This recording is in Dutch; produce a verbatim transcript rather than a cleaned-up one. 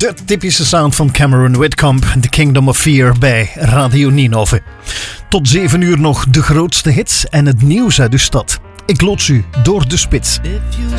De typische sound van Cameron Whitcomb, The Kingdom of Fear bij Radio Ninove. Tot zeven uur nog de grootste hits en het nieuws uit de stad. Ik loods u door de spits. If you